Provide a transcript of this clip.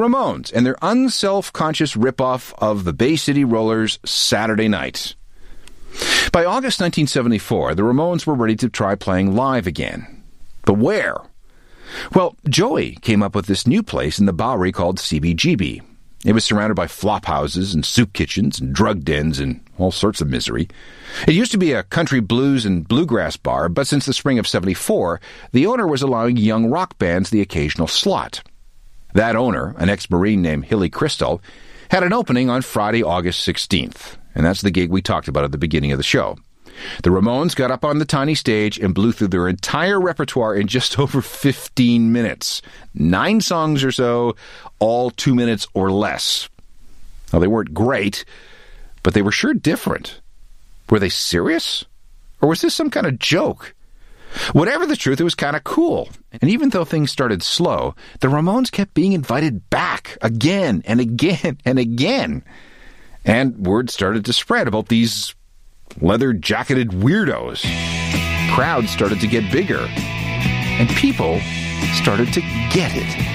Ramones and their unself-conscious ripoff of the Bay City Rollers' Saturday Night. By August 1974, the Ramones were ready to try playing live again. But where? Well, Joey came up with this new place in the Bowery called CBGB. It was surrounded by flop houses and soup kitchens and drug dens and all sorts of misery. It used to be a country blues and bluegrass bar, but since the spring of '74, the owner was allowing young rock bands the occasional slot. That owner, an ex-Marine named Hilly Crystal, had an opening on Friday, August 16th, and that's the gig we talked about at the beginning of the show. The Ramones got up on the tiny stage and blew through their entire repertoire in just over 15 minutes. 9 songs or so, all 2 minutes or less. Now, they weren't great, but they were sure different. Were they serious? Or was this some kind of joke? Whatever the truth, it was kind of cool. And even though things started slow, the Ramones kept being invited back again and again and again. And word started to spread about these leather-jacketed weirdos. Crowds started to get bigger. And people started to get it.